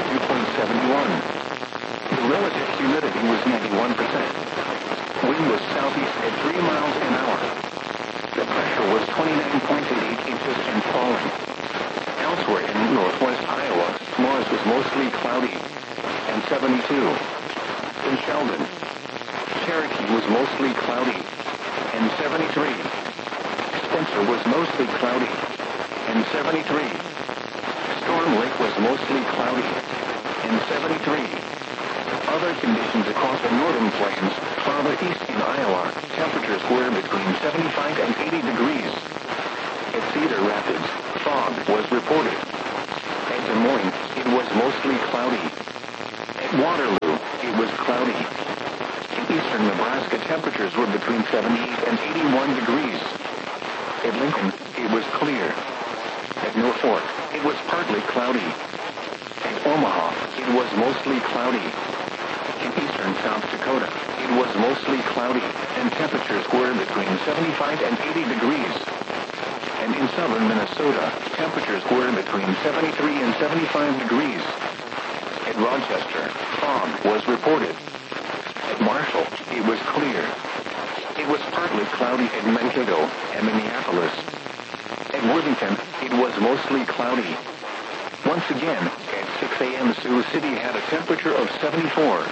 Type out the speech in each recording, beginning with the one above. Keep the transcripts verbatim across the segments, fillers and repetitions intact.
ninety-two point seven one. The relative humidity was ninety-one percent. Wind was southeast at three miles an hour. The pressure was twenty-nine point eight eight inches and falling. Elsewhere in northwest Iowa, Morris was mostly cloudy and seventy-two. In Sheldon, Cherokee was mostly cloudy and seventy-three. Spencer was mostly cloudy and seventy-three. Storm Lake was mostly cloudy and seventy-three. Other conditions across the northern plains, farther east in Iowa, temperatures were between seventy-five and eighty degrees. At Cedar Rapids, fog was reported. At Des Moines, it was mostly cloudy. At Waterloo, it was cloudy. In eastern Nebraska, temperatures were between seventy-eight and eighty-one degrees. At Lincoln, it was clear. At Norfolk, it was partly cloudy. At Omaha, it was mostly cloudy. In eastern South Dakota, it was mostly cloudy, and temperatures were between seventy-five and eighty degrees. And in southern Minnesota, temperatures were between seventy-three and seventy-five degrees. At Rochester, fog was reported. At Marshall, it was clear. It was partly cloudy at Mankato and Minneapolis. At Worthington, it was mostly cloudy. Once again, at six a m Sioux City had a temperature of seventy-four.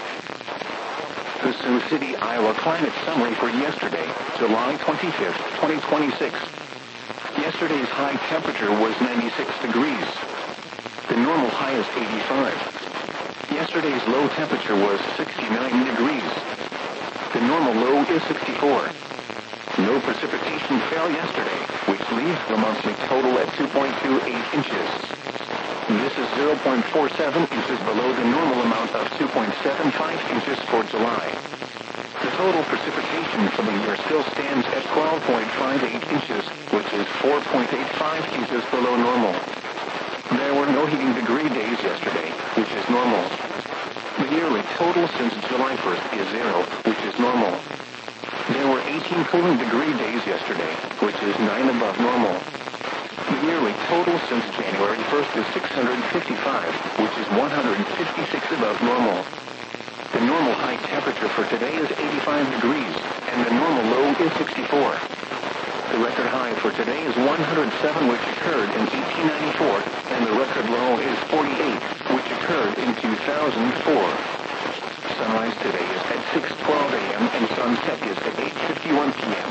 The Sioux City, Iowa climate summary for yesterday, July twenty-fifth, twenty twenty-six. Yesterday's high temperature was ninety-six degrees. The normal high is eighty-five. Yesterday's low temperature was sixty-nine degrees. The normal low is sixty-four. No precipitation fell yesterday, which leaves the monthly total at two point two eight inches. This is zero point four seven inches below the normal amount of two point seven five inches for July. The total precipitation for the year still stands at twelve point five eight inches, which is four point eight five inches below normal. There were no heating degree days yesterday, which is normal. The yearly total since July first is zero, which is normal. There were eighteen cooling degree days yesterday, which is nine above normal. The yearly total since January first is six hundred fifty-five, which is one hundred fifty-six above normal. The normal high temperature for today is eighty-five degrees, and the normal low is sixty-four. The record high for today is one hundred seven, which occurred in eighteen ninety-four, and the record low is forty-eight, which occurred in two thousand four. Sunrise today is at six twelve a m and sunset is at eight fifty-one p m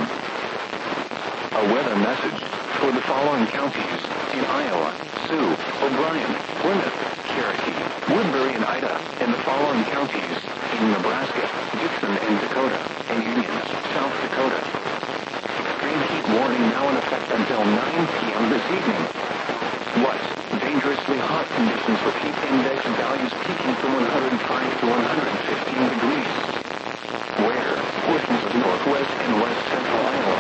A weather message for the following counties in Iowa: Sioux, O'Brien, Plymouth, Cherokee, Woodbury, and Ida, and the following counties in Nebraska: Dixon and Dakota, and Union, South Dakota. Extreme heat warning now in effect until nine p m this evening. What? Dangerously hot conditions with heat index values peaking from one hundred five to one hundred fifteen degrees. Where?